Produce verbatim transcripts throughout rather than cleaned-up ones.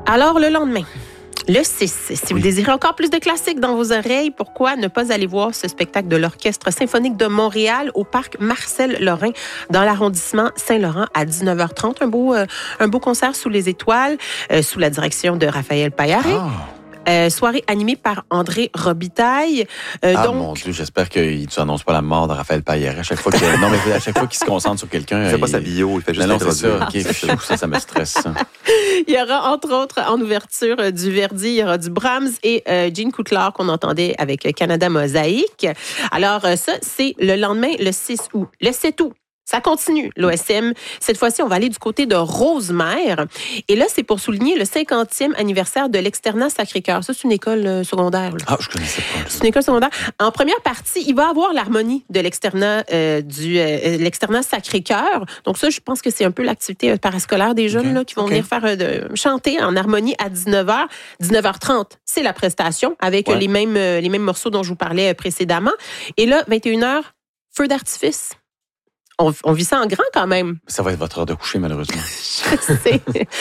Alors, le lendemain, le six, si vous désirez encore plus de classiques dans vos oreilles, pourquoi ne pas aller voir ce spectacle de l'Orchestre symphonique de Montréal au parc Marcel-Lorrain dans l'arrondissement Saint-Laurent à dix-neuf heures trente. Un beau, euh, un beau concert sous les étoiles, euh, sous la direction de Raphaël Paillaré. Oh. Euh, soirée animée par André Robitaille. Euh, ah donc... mon Dieu, j'espère qu'il ne t'annonce pas la mort de Raphaël Paillaré à chaque fois qu'il non mais à chaque fois qu'il se concentre sur quelqu'un. Il fait pas il... sa bio, il fait juste non, non, c'est ça. Ah, Okay, c'est ça, ça me stresse. Ça. Il y aura entre autres en ouverture euh, du Verdi, il y aura du Brahms et euh, Gene Kutler qu'on entendait avec Canada Mosaïque. Alors euh, ça, c'est le lendemain, le six août. Le sept août. Ça continue, l'O S M. Cette fois-ci, on va aller du côté de Rosemère. Et là, c'est pour souligner le cinquantième anniversaire de l'Externat Sacré-Cœur. Ça, c'est une école euh, secondaire. Là. Ah, je connaissais pas. C'est une école secondaire. En première partie, il va avoir l'harmonie de l'Externat, euh, du, euh, l'Externat Sacré-Cœur. Donc ça, je pense que c'est un peu l'activité euh, parascolaire des jeunes okay. là, qui vont okay. venir faire euh, de, chanter en harmonie à dix-neuf heures. dix-neuf heures trente, c'est la prestation avec ouais. euh, les, mêmes, euh, les mêmes morceaux dont je vous parlais euh, précédemment. Et là, vingt et une heures, feu d'artifice. On, on vit ça en grand quand même. Ça va être votre heure de coucher, malheureusement. Je sais.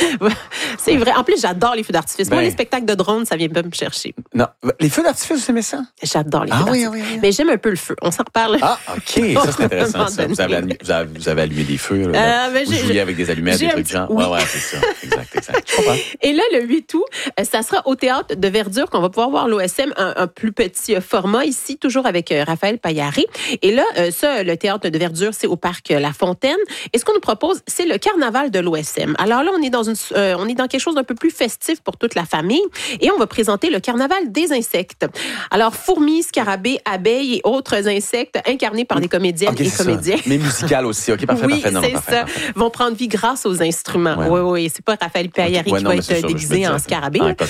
C'est vrai. En plus, j'adore les feux d'artifice. Ben, moi, les spectacles de drones, ça vient pas me chercher. Non. Les feux d'artifice, vous aimez ça? J'adore les ah, feux oui, d'artifice. Oui, oui. Mais j'aime un peu le feu. On s'en reparle. Ah, OK. Ça, c'est intéressant. Ça. Vous, avez allumé, vous, avez, vous avez allumé des feux. Là, euh, ben, vous jouiez avec des allumettes, des trucs genre. Oui, ouais, ouais, c'est ça. Exact, exact. Et là, le huit août, ça sera au Théâtre de Verdure qu'on va pouvoir voir l'O S M, un, un plus petit format ici, toujours avec Raphaël Paillaré. Et là, ça, le Théâtre de Verdure, c'est au parc La Fontaine. Et ce qu'on nous propose, c'est le carnaval de l'O S M. Alors là, on est dans une, euh, on est dans quelque chose d'un peu plus festif pour toute la famille. Et on va présenter le carnaval des insectes. Alors, fourmis, scarabées, abeilles et autres insectes incarnés par des comédiennes okay, et comédiens. Ça. Mais musical aussi. OK, parfait, oui, parfait. Non, c'est parfait, ça. Parfait. Vont prendre vie grâce aux instruments. Ouais. Oui, oui. C'est pas Raphaël Paillaré okay. ouais, qui non, va être sûr, déguisé en scarabée. Ah,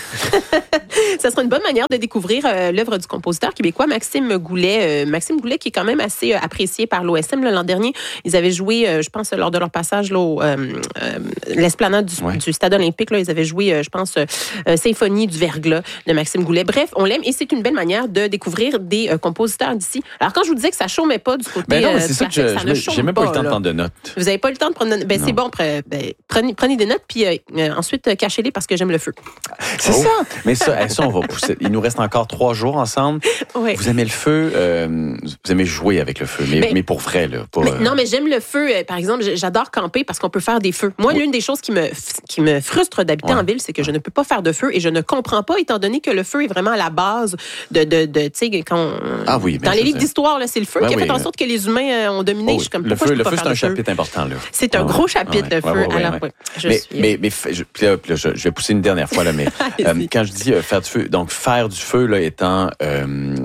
ça sera une bonne manière de découvrir euh, l'œuvre du compositeur québécois Maxime Goulet. Euh, Maxime Goulet qui est quand même assez euh, apprécié par l'O S M. Là, l'an dernier, ils avaient joué, euh, je pense, lors de leur passage là, au euh, euh, l'esplanade du, ouais. du Stade olympique, là, ils avaient joué, euh, je pense, euh, Symphonie du Verglas de Maxime Goulet. Bref, on l'aime et c'est une belle manière de découvrir des euh, compositeurs d'ici. Alors, quand je vous disais que ça chômait pas du côté... Ben non, mais c'est euh, ça que je, ça je, j'ai même pas eu le temps de prendre de notes. Vous avez pas eu le temps de prendre de notes? Ben, non. C'est bon, pre, ben, prenez, prenez des notes, puis euh, ensuite, euh, cachez-les parce que j'aime le feu. C'est oh. ça! Mais ça, ça, on va pousser. Il nous reste encore trois jours ensemble. Oui. Vous aimez le feu, euh, vous aimez jouer avec le feu, mais, ben, mais pour vrai, là. Pas, mais, euh... Non, mais j'aime le feu. Euh, par exemple, j'adore camper parce qu'on peut faire des feux. Moi, oui. l'une des choses qui me, qui me frustre d'habiter ouais. en ville, c'est que je ne peux pas faire de feu et je ne comprends pas, étant donné que le feu est vraiment à la base de, de, de tu sais, quand on, ah oui, dans les livres d'histoire, là, c'est le feu ben qui a oui, fait en sorte que les humains ont dominé. Oh, je suis comme, le feu, je le feu, c'est un chapitre important, là. C'est un ah, gros chapitre, ah, ouais. le feu. Ouais, ouais, Alors, ouais. je mais, suis... mais, mais, je, là, je, je vais pousser une dernière fois, là, mais euh, quand je dis euh, faire du feu, donc faire du feu, là, étant euh,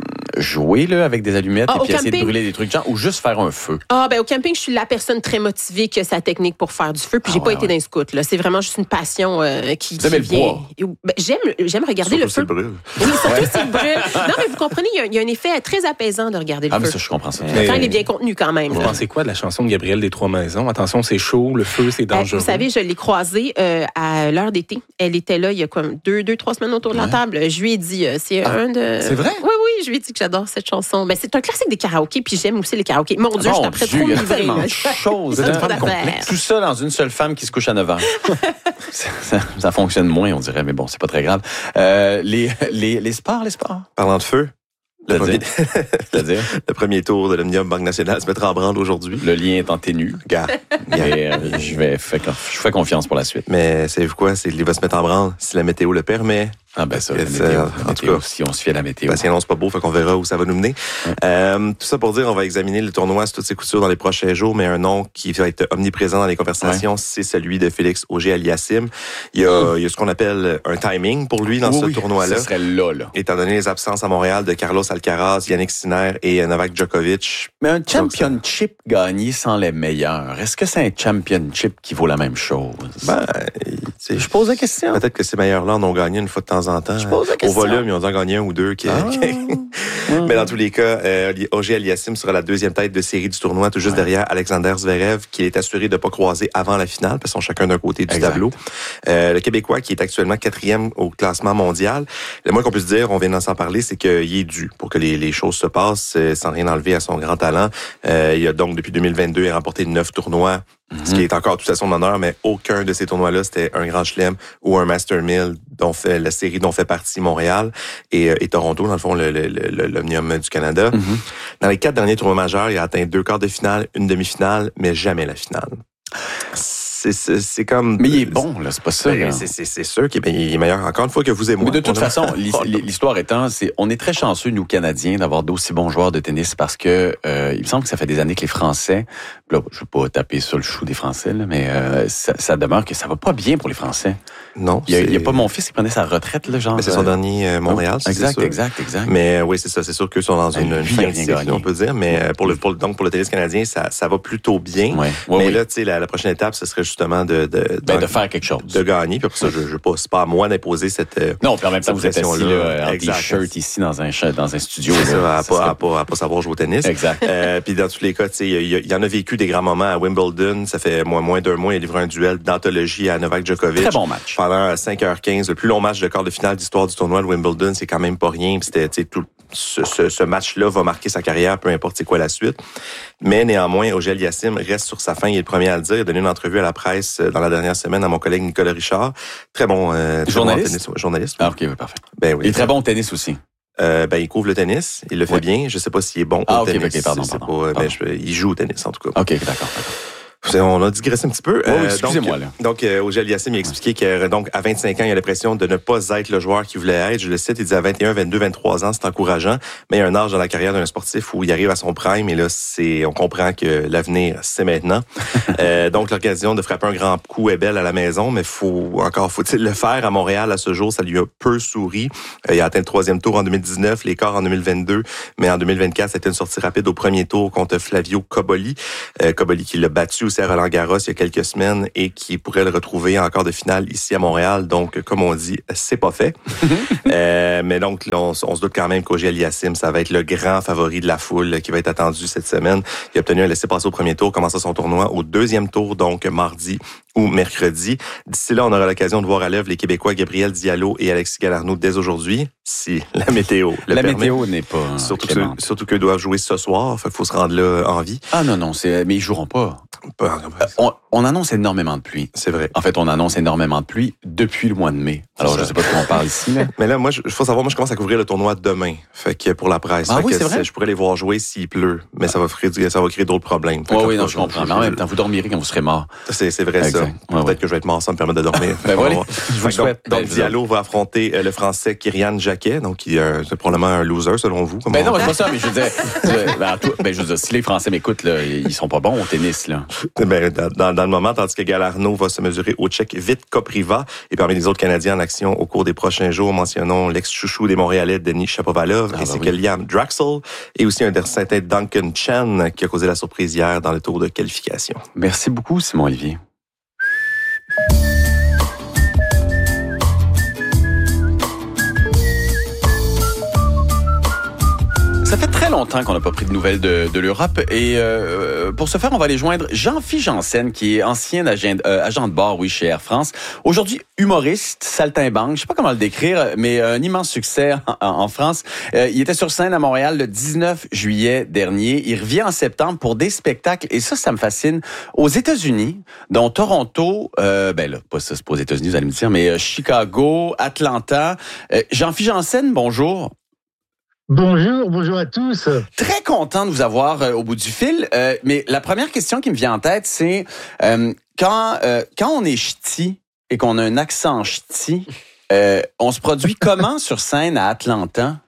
jouer, là, avec des allumettes ah, et puis camping. Essayer de brûler des trucs, genre, ou juste faire un feu. Ah, ben, au camping, je suis la personne très motivée qui a sa technique pour faire du feu, puis j'ai ah, pas ouais, été ouais. dans les scouts, là. C'est vraiment juste une passion euh, qui, qui vient. Ben, j'aime, j'aime regarder surtout le feu. Surtout brûle. Oui, surtout ouais. s'il brûle. Non, mais vous comprenez, il y, a, il y a un effet très apaisant de regarder le ah, feu. Ah, mais ça, je comprends ça. Mais... Quand il est bien contenu, quand même. Vous là. pensez quoi de la chanson de Gabrielle des Trois-Maisons? Attention, c'est chaud, le feu, c'est dangereux. Euh, vous savez, je l'ai croisée euh, à l'heure d'été. Elle était là il y a comme deux, deux trois semaines autour de ouais. la table. Je lui ai dit, euh, c'est ah, un de... C'est vrai? Oui, oui, je lui ai dit que j'adore cette chanson. Ben, c'est un classique des karaokés, puis j'aime aussi les karaokés. Mon Dieu, bon, je suis après Dieu, trop il y a livrée. tellement de choses. Tout ça dans une seule femme qui se couche à neuf ans. ça, ça, ça fonctionne moins, on dirait, mais bon, c'est pas très grave. Euh, les, les, les sports, les sports. Parlant de feu. Le premier... C'est-à-dire? Le premier tour de l'Omnium Banque Nationale se mettra en branle aujourd'hui. Le lien est en ténu. Gars. Et euh, je vais faire, je fais confiance pour la suite. Mais savez-vous quoi? C'est qu'il va se mettre en branle si la météo le permet. Ah ben ça, la météo, en la tout météo, cas, si on se fie à la météo. Ben, si annonce pas beau, fait qu'on verra où ça va nous mener. Ouais. Euh, tout ça pour dire, on va examiner le tournoi sur toutes ses coutures dans les prochains jours, mais un nom qui va être omniprésent dans les conversations, ouais. c'est celui de Félix Auger-Aliassime. Il y a, mmh. il y a ce qu'on appelle un timing pour lui dans oui, ce oui, tournoi-là. Ce serait là, là. Étant donné les absences à Montréal de Carlos Alcaraz, Yannick Sinner et Novak Djokovic. Mais un championship ça... gagné sans les meilleurs, est-ce que c'est un championship qui vaut la même chose? Ben, je pose la question. Peut-être que ces meilleurs-là en ont gagné une fois de temps en temps. Je pose la question. Au volume, ils ont dû en gagner un ou deux. Qui, ah, qui... Mais dans tous les cas, euh, Auger-Aliassime sera la deuxième tête de série du tournoi, tout juste ouais. derrière Alexander Zverev, qui est assuré de ne pas croiser avant la finale, parce qu'ils sont chacun d'un côté du exact. tableau. Euh, le Québécois, qui est actuellement quatrième au classement mondial, le moins qu'on puisse dire, on vient d'en s'en parler, c'est qu'il est dû pour que les, les choses se passent, euh, sans rien enlever à son grand talent. Euh, il a donc, depuis deux mille vingt-deux, remporté neuf tournois, mm-hmm. ce qui est encore tout à son honneur, mais aucun de ces tournois-là, c'était un Grand Chelem ou un Master mille dont fait la série dont fait partie Montréal et, et Toronto, dans le fond, le, le, le, l'Omnium du Canada. Mm-hmm. Dans les quatre derniers tournois majeurs, il a atteint deux quarts de finale, une demi-finale, mais jamais la finale. C'est, c'est, c'est comme... Mais il est bon, là, c'est pas ça. Ben, c'est, c'est, c'est sûr qu'il est meilleur, encore une fois, que vous et moi. Mais de toute façon, l'histoire étant, c'est, on est très chanceux, nous, Canadiens, d'avoir d'aussi bons joueurs de tennis parce que euh, il me semble que ça fait des années que les Français, là, je veux pas taper sur le chou des Français, là, mais euh, ça, ça demeure que ça va pas bien pour les Français. Non. Il y a, il y a pas mon fils qui prenait sa retraite, là, genre. Mais c'est son euh, dernier euh, Montréal, c'est exact, sûr. exact, exact. Mais euh, oui, c'est ça, c'est sûr qu'eux sont dans une, une fin de cycle, on peut dire. Mais euh, pour le, pour, donc pour le tennis canadien, ça, ça va plutôt bien. Ouais. Ouais, mais oui. là, tu sais, la, la prochaine étape, ce serait justement de de, ben, de faire quelque chose, de gagner. Puis pour ça, je, je pas, c'est pas à moi d'imposer cette. Euh, non, puis en même temps, vous êtes assis là, en t-shirt ici dans un dans un studio. C'est là, ça, à, ça pas, serait... à pas à pas savoir jouer au tennis. Exact. Euh, puis dans tous les cas, tu sais, il y, y en a vécu des grands moments à Wimbledon. Ça fait moins moins d'un mois, il a livré un duel d'anthologie à Novak Djokovic. Très bon match. Pendant cinq heures quinze, le plus long match de quart de finale d'histoire du tournoi de Wimbledon, c'est quand même pas rien. Puis c'était, tu sais, tout ce, ce, ce match-là va marquer sa carrière, peu importe c'est quoi la suite. Mais néanmoins, Auger-Aliassime reste sur sa fin. Il est le premier à le dire. Il a donné une entrevue à la presse dans la dernière semaine à mon collègue Nicolas Richard. Très bon, euh, très journaliste. Bon tennis, journaliste. Ah, ok, oui, parfait. Ben oui. Il est très bon au tennis aussi. Euh, ben il couvre le tennis, il le fait oui. bien. Je sais pas s'il est bon ah, au okay, tennis. Ok, pardon, c'est pardon. Pas, pardon. Mais je, il joue au tennis en tout cas. Ok, d'accord. d'accord. On a digressé un petit peu. Oh, oui, excusez-moi. Donc, là. donc euh, Auger-Aliassime il a expliqué que donc à vingt-cinq ans, il a l'impression de ne pas être le joueur qu'il voulait être. Je le cite, il dit à vingt et un, vingt-deux, vingt-trois ans, c'est encourageant, mais il y a un âge dans la carrière d'un sportif où il arrive à son prime et là, c'est, on comprend que l'avenir, c'est maintenant. euh, donc l'occasion de frapper un grand coup est belle à la maison, mais faut encore faut-il le faire à Montréal à ce jour, ça lui a peu souri. Euh, il a atteint le troisième tour en deux mille dix-neuf, les quarts en deux mille vingt-deux, mais en deux mille vingt-quatre, c'était une sortie rapide au premier tour contre Flavio Cobolli. Euh, Cobolli qui l'a battu aussi à Roland-Garros il y a quelques semaines et qui pourrait le retrouver en quart de finale ici à Montréal. Donc, comme on dit, c'est pas fait. euh, mais donc, là, on, on se doute quand même qu'Auger-Aliassime, ça va être le grand favori de la foule qui va être attendu cette semaine. Il a obtenu un laissez-passer au premier tour, commença son tournoi au deuxième tour, donc mardi ou mercredi. D'ici là, on aura l'occasion de voir à l'œuvre les Québécois Gabriel Diallo et Alexis Galarneau dès aujourd'hui, si la météo le La permet. météo n'est pas Surtout que, surtout qu'eux doivent jouer ce soir, fait qu'il faut se rendre là en vie. Ah non, non, c'est, mais ils joueront pas. Pas euh, on, on annonce énormément de pluie. C'est vrai. En fait, on annonce énormément de pluie depuis le mois de mai. Alors, je sais pas de quoi on parle ici. Mais, mais là, moi, il faut savoir, moi, je commence à couvrir le tournoi demain. Fait que pour la presse. Ah fait oui, que c'est vrai. Je pourrais les voir jouer s'il pleut, mais ça va créer, ça va créer d'autres problèmes. Oui, oui, non, je comprends. Mais en même temps, vous dormirez quand vous serez mort. C'est, c'est vrai, exact. ça. Ouais, Peut-être ouais. que je vais être mort, ça me permet de dormir. ben voilà. Je vous le souhaite. Donc, donc Diallo va affronter le Français Kyrian Jacquet, donc qui est c'est probablement un loser selon vous. Ben non, c'est pas ça, mais je veux dire, ben, tout, ben, je veux dire, si les Français m'écoutent, là, ils sont pas bons au tennis, là. Ben, dans, dans le moment, tandis que Galarneau va se mesurer au Tchèque Vit Kopriva. Et parmi les autres Canadiens en action au cours des prochains jours, mentionnons l'ex-chouchou des Montréalais, Denis Shapovalov, ah, ainsi bah oui. que Liam Draxel, et aussi un certain Duncan Chen qui a causé la surprise hier dans le tour de qualification. Merci beaucoup, Simon-Olivier. Ça fait très longtemps qu'on n'a pas pris de nouvelles de, de l'Europe et euh, pour ce faire, on va aller joindre Jean-Philippe Janssen, qui est ancien agent, euh, agent de bord, oui, chez Air France. Aujourd'hui, humoriste, saltimbanque, je sais pas comment le décrire, mais un immense succès en, en France. Euh, il était sur scène à Montréal le dix-neuf juillet dernier. Il revient en septembre pour des spectacles et ça, ça me fascine. Aux États-Unis, dont Toronto, euh, ben là, pas ça, c'est pas aux États-Unis, vous allez me dire, mais euh, Chicago, Atlanta. Euh, Jean-Philippe Janssen, bonjour. Bonjour, bonjour à tous. Très content de vous avoir euh, au bout du fil. Euh, mais la première question qui me vient en tête, c'est euh, quand euh, quand on est ch'ti et qu'on a un accent ch'ti, euh, on se produit comment sur scène à Atlanta?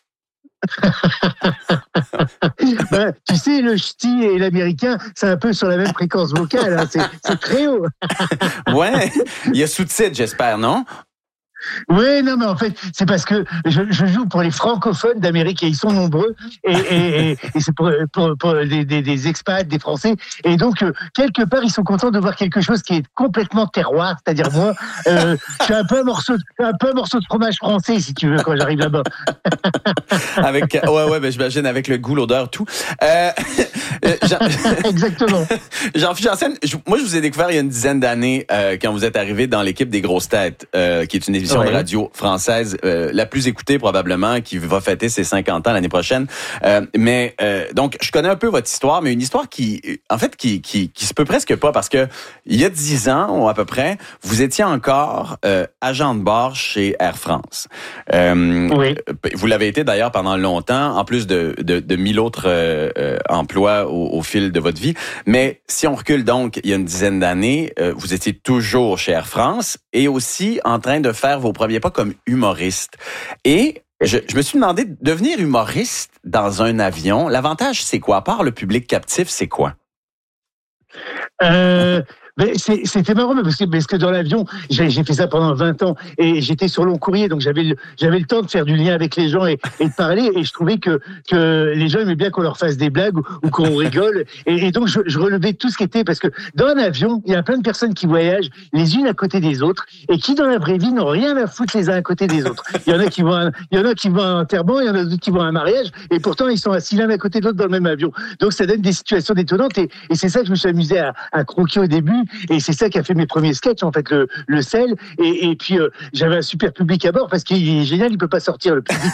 Ben, tu sais, le ch'ti et l'américain, c'est un peu sur la même fréquence vocale. Hein, c'est, c'est très haut. Ouais, il y a sous-titres, j'espère, non? Oui, non, mais en fait, c'est parce que je, je joue pour les francophones d'Amérique et ils sont nombreux et, et, et, et c'est pour, pour, pour des, des, des expats, des Français. Et donc, euh, quelque part, ils sont contents de voir quelque chose qui est complètement terroir, c'est-à-dire moi, euh, je suis un peu un morceau, un peu un morceau de fromage français, si tu veux, quand j'arrive là-bas. Avec, ouais, ouais, ben j'imagine avec le goût, l'odeur, tout. Euh, Jean... Exactement. Jean-Philippe Janssen, moi, je vous ai découvert il y a une dizaine d'années euh, quand vous êtes arrivé dans l'équipe des grosses têtes, euh, qui est une émission l'émission ouais. de radio française euh, la plus écoutée probablement, qui va fêter ses cinquante ans l'année prochaine. Euh, mais euh, donc, je connais un peu votre histoire, mais une histoire qui, en fait, qui qui, qui se peut presque pas, parce que il y a dix ans ou à peu près, vous étiez encore euh, agent de bord chez Air France. Euh, oui. Vous l'avez été d'ailleurs pendant longtemps, en plus de de, de mille autres euh, euh, emplois au, au fil de votre vie. Mais si on recule donc il y a une dizaine d'années, euh, vous étiez toujours chez Air France et aussi en train de faire vos premiers pas comme humoriste. Et je, je me suis demandé, devenir humoriste dans un avion, l'avantage c'est quoi? À part le public captif, c'est quoi? Euh, mais c'est, c'était marrant parce que, parce que dans l'avion, j'ai, j'ai fait ça pendant vingt ans et j'étais sur long courrier, donc j'avais le, j'avais le temps de faire du lien avec les gens et, et de parler, et je trouvais que, que les gens aimaient bien qu'on leur fasse des blagues ou, ou qu'on rigole, et, et donc je, je relevais tout ce qui était, parce que dans un avion, il y a plein de personnes qui voyagent les unes à côté des autres et qui dans la vraie vie n'ont rien à foutre les uns à côté des autres. Il y en a qui vont à, il y en a qui vont à un enterrement, il y en a d'autres qui vont à un mariage, et pourtant ils sont assis l'un à côté de l'autre dans le même avion. Donc ça donne des situations détonnantes, et, et c'est ça que je me suis amusé à, à croquer au début, et c'est ça qui a fait mes premiers sketchs, en fait, le, le sel. Et, et puis, euh, j'avais un super public à bord, parce qu'il est génial, il peut pas sortir, le public.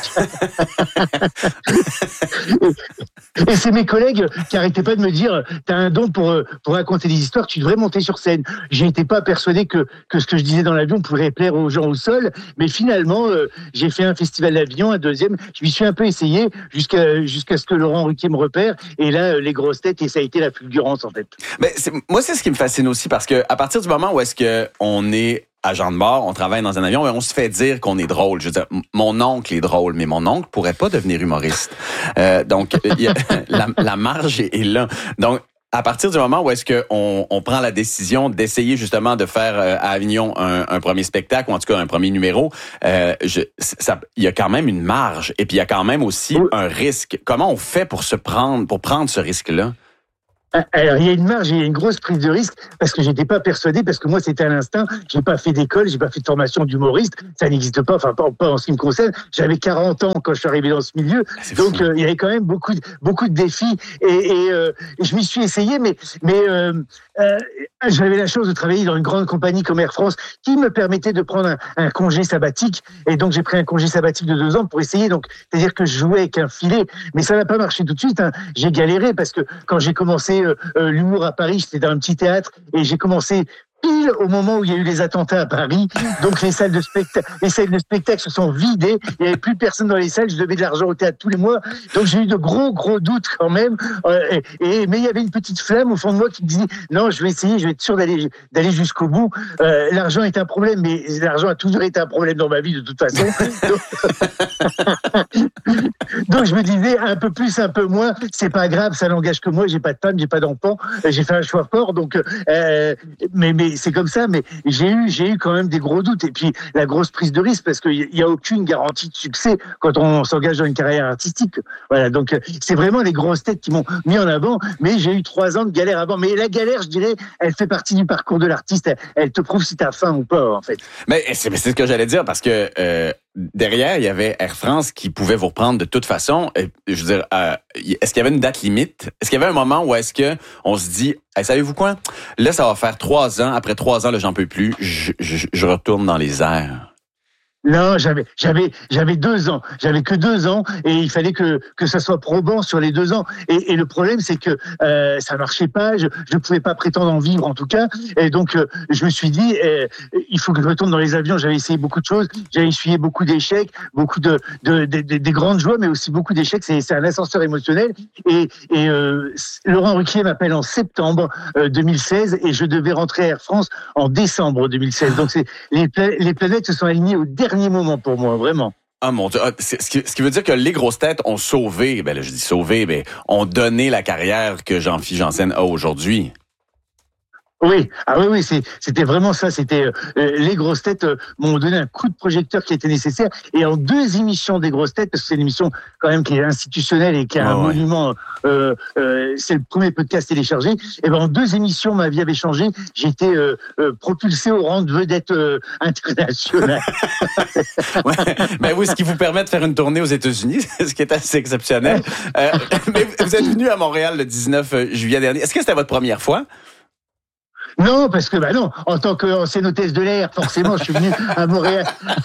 et, et c'est mes collègues qui arrêtaient pas de me dire, t'as un don pour, pour raconter des histoires, tu devrais monter sur scène. J'ai été pas persuadé que, que ce que je disais dans l'avion pourrait plaire aux gens au sol, mais finalement, euh, j'ai fait un festival d'avion, un deuxième, je m'y suis un peu essayé, jusqu'à, jusqu'à ce que Laurent Ruquier me repère, et là, les grosses têtes, et ça a été la fulgurance, en fait. Mais c'est, moi, c'est ce qui me fascine aussi, parce que à partir du moment où est-ce que on est agent de bord, on travaille dans un avion, et on se fait dire qu'on est drôle. Je veux dire, mon oncle est drôle, mais mon oncle pourrait pas devenir humoriste. Euh, donc, y a, la, la marge est, est là. Donc, à partir du moment où est-ce que on, on prend la décision d'essayer justement de faire euh, à Avignon un, un premier spectacle, ou en tout cas un premier numéro, euh, je, ça, il y a quand même une marge, et puis il y a quand même aussi oui. un risque. Comment on fait pour se prendre, pour prendre ce risque-là? Alors, il y a une marge, il y a une grosse prise de risque, parce que j'étais pas persuadé, parce que moi, c'était à l'instinct. J'ai pas fait d'école, j'ai pas fait de formation d'humoriste. Ça n'existe pas, enfin, pas, pas en ce qui me concerne. J'avais quarante ans quand je suis arrivé dans ce milieu. C'est donc, euh, il y avait quand même beaucoup de, beaucoup de défis, et, et, euh, et je m'y suis essayé, mais, mais, euh, euh, j'avais la chance de travailler dans une grande compagnie comme Air France, qui me permettait de prendre un, un congé sabbatique. Et donc, j'ai pris un congé sabbatique de deux ans pour essayer. Donc, c'est-à-dire que je jouais avec un filet, mais ça n'a pas marché tout de suite, hein. J'ai galéré, parce que quand j'ai commencé Euh, euh, l'humour à Paris, j'étais dans un petit théâtre, et j'ai commencé pile au moment où il y a eu les attentats à Paris. Donc les salles de spectacle, les salles de spectacle se sont vidées. Il n'y avait plus personne dans les salles. Je devais de l'argent au théâtre tous les mois. Donc j'ai eu de gros gros doutes quand même. Euh, et, et mais il y avait une petite flamme au fond de moi qui me disait non, je vais essayer, je vais être sûr d'aller d'aller jusqu'au bout. Euh, l'argent est un problème, mais l'argent a toujours été un problème dans ma vie de toute façon. Donc, donc je me disais un peu plus, un peu moins, c'est pas grave, ça n'engage que moi. J'ai pas de femme, j'ai pas d'enfant. J'ai fait un choix fort. Donc euh, mais mais c'est comme ça, mais j'ai eu, j'ai eu quand même des gros doutes. Et puis, la grosse prise de risque, parce qu'il n'y a aucune garantie de succès quand on s'engage dans une carrière artistique. Voilà. Donc, c'est vraiment les grosses têtes qui m'ont mis en avant. Mais j'ai eu trois ans de galère avant. Mais la galère, je dirais, elle fait partie du parcours de l'artiste. Elle, elle te prouve si t'as faim ou pas, en fait. Mais c'est, c'est ce que j'allais dire, parce que, euh, derrière, il y avait Air France qui pouvait vous reprendre de toute façon. Et, je veux dire, euh, est-ce qu'il y avait une date limite? Est-ce qu'il y avait un moment où est-ce que on se dit, hey, savez-vous quoi? Là, ça va faire trois ans. Après trois ans, là, j'en peux plus. Je, je, je retourne dans les airs. Non, j'avais, j'avais, j'avais deux ans. J'avais que deux ans, et il fallait que que ça soit probant sur les deux ans. Et, et le problème, c'est que euh, ça marchait pas. Je je pouvais pas prétendre en vivre, en tout cas. Et donc, euh, je me suis dit, euh, il faut que je retourne dans les avions. J'avais essayé beaucoup de choses. J'avais essuyé beaucoup d'échecs, beaucoup de de, de, de des grandes joies, mais aussi beaucoup d'échecs. C'est c'est un ascenseur émotionnel. Et et euh, Laurent Ruquier m'appelle en septembre euh, deux mille seize, et je devais rentrer à Air France en décembre deux mille seize. Donc, c'est les pla- les planètes se sont alignées au dernier dernier moment pour moi, vraiment. Ah mon Dieu, c'est, ce, qui, ce qui veut dire que les grosses têtes ont sauvé, ben là je dis sauvé, mais ont donné la carrière que Jean-Philippe Janssen a aujourd'hui. Oui, ah oui, oui, c'est, c'était vraiment ça. C'était euh, les grosses têtes euh, m'ont donné un coup de projecteur qui était nécessaire. Et en deux émissions des grosses têtes, parce que c'est une émission quand même qui est institutionnelle et qui a oh, un ouais. monument. Euh, euh, c'est le premier podcast téléchargé. Et ben en deux émissions, ma vie avait changé. J'ai été euh, euh, propulsé au rang de vedette euh, internationale. ouais, ben oui, ce qui vous permet de faire une tournée aux États-Unis, ce qui est assez exceptionnel. Euh, mais vous êtes venu à Montréal le dix-neuf juillet dernier. Est-ce que c'était votre première fois? Non, parce que bah non, en tant qu'ancienne hôtesse de l'air, forcément, je suis venu à Montréal,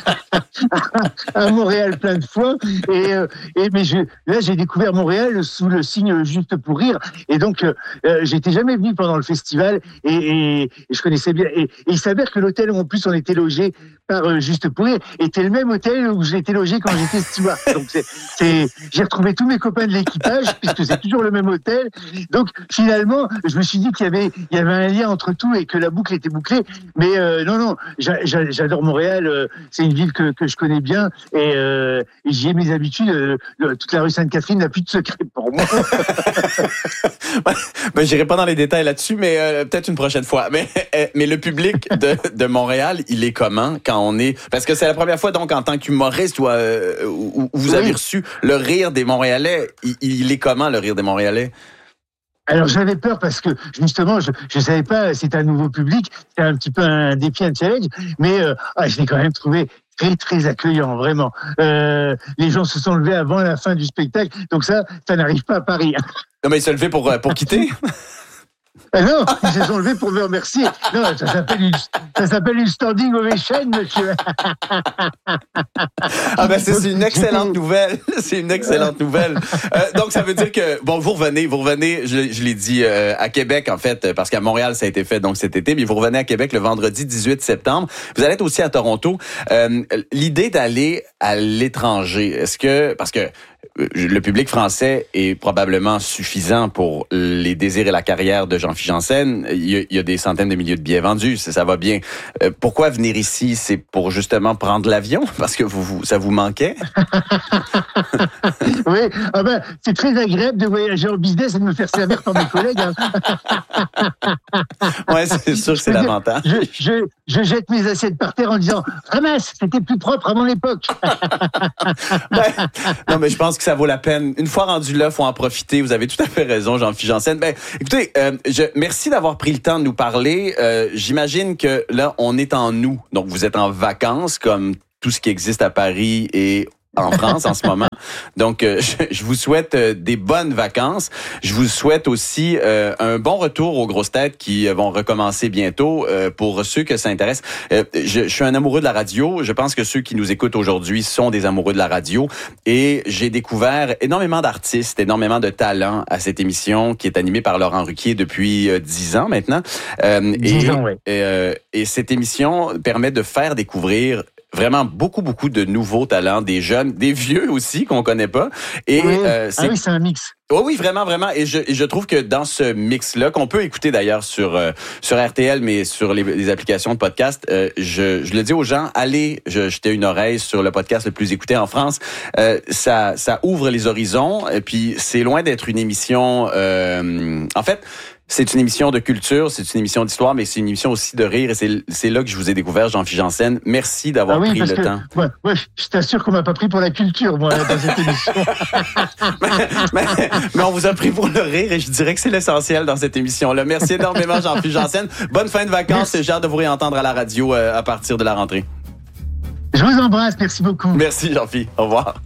à Montréal plein de fois. Et, euh, et mais je, là, j'ai découvert Montréal sous le signe Juste pour rire. Et donc, euh, j'étais jamais venu pendant le festival et, et, et je connaissais bien. Et, et il s'avère que l'hôtel où en plus on était logé par euh, Juste pour rire était le même hôtel où j'ai été logé quand j'étais steward. Donc, c'est, c'est, j'ai retrouvé tous mes copains de l'équipage puisque c'est toujours le même hôtel. Donc, finalement, je me suis dit qu'il y avait, il y avait un lien entre tout et que la boucle était bouclée. Mais euh, non, non, j'a, j'a, j'adore Montréal. Euh, c'est une ville que, que je connais bien et, euh, et j'y ai mes habitudes. Euh, le, toute la rue Sainte-Catherine n'a plus de secret pour moi. Ben, j'irai pas dans les détails là-dessus, mais euh, peut-être une prochaine fois. Mais, mais le public de, de Montréal, il est comment quand on est... Parce que c'est la première fois, donc, en tant qu'humoriste, où, euh, où vous oui. avez reçu le rire des Montréalais. Il, il est comment, le rire des Montréalais? Alors j'avais peur parce que justement je je savais pas, c'était un nouveau public, c'était un petit peu un défi, un challenge, mais euh, ah, je l'ai quand même trouvé très très accueillant, vraiment. Euh, les gens se sont levés avant la fin du spectacle, donc ça ça n'arrive pas à Paris. Non mais ils se sont levés pour pour quitter. Ah non, ils se sont levés pour me remercier. Non, ça s'appelle une, ça s'appelle une standing ovation, monsieur. Ah ben c'est, c'est une excellente nouvelle. C'est une excellente nouvelle. Euh, donc ça veut dire que bon, vous revenez, vous revenez. Je, je l'ai dit euh, à Québec en fait, parce qu'à Montréal ça a été fait donc cet été, mais vous revenez à Québec le vendredi dix-huit septembre. Vous allez être aussi à Toronto. Euh, l'idée d'aller à l'étranger, est-ce que parce que le public français est probablement suffisant pour les désirs et la carrière de Jean-Philippe Janssen. Il y a, il y a des centaines de milliers de billets vendus, ça, ça va bien. Euh, pourquoi venir ici? C'est pour justement prendre l'avion? Parce que vous, vous ça vous manquait? Oui, ah ben, c'est très agréable de voyager en business et de me faire servir par mes collègues. Hein. Oui, c'est sûr que c'est l'avantage. Je, je, je jette mes assiettes par terre en disant « Ramasse, c'était plus propre à mon époque. » Ben, non, mais je pense que ça vaut la peine. Une fois rendu là, faut en profiter. Vous avez tout à fait raison, Jean-Philippe Janssen. Ben, écoutez, euh, je, merci d'avoir pris le temps de nous parler. Euh, j'imagine que là, on est en août. Donc, vous êtes en vacances, comme tout ce qui existe à Paris et en France en ce moment. Donc, euh, je, je vous souhaite euh, des bonnes vacances. Je vous souhaite aussi euh, un bon retour aux grosses têtes qui vont recommencer bientôt. Euh, pour ceux que ça intéresse, euh, je, je suis un amoureux de la radio. Je pense que ceux qui nous écoutent aujourd'hui sont des amoureux de la radio. Et j'ai découvert énormément d'artistes, énormément de talents à cette émission qui est animée par Laurent Ruquier depuis euh, dix ans maintenant. Euh, dix ans, oui. Et, euh, et cette émission permet de faire découvrir vraiment beaucoup, beaucoup de nouveaux talents, des jeunes, des vieux aussi qu'on connaît pas. Et oui. Euh, c'est... Ah oui, c'est un mix. Oh oui, vraiment, vraiment. Et je, et je trouve que dans ce mix-là, qu'on peut écouter d'ailleurs sur euh, sur R T L, mais sur les, les applications de podcast, euh, je, je le dis aux gens, allez je, jeter une oreille sur le podcast le plus écouté en France. Euh, ça, ça ouvre les horizons. Et puis, c'est loin d'être une émission... Euh, en fait... C'est une émission de culture, c'est une émission d'histoire, mais c'est une émission aussi de rire. Et c'est, c'est là que je vous ai découvert, Jean-Philippe Janssen. Merci d'avoir ah oui, pris le que, temps. Ouais, ouais, je t'assure qu'on m'a pas pris pour la culture, moi, dans cette émission. mais, mais, mais on vous a pris pour le rire et je dirais que c'est l'essentiel dans cette émission-là. Merci énormément, Jean-Philippe Janssen. Bonne fin de vacances. J'ai hâte de vous réentendre à la radio euh, à partir de la rentrée. Je vous embrasse. Merci beaucoup. Merci, Jean-Philippe. Au revoir.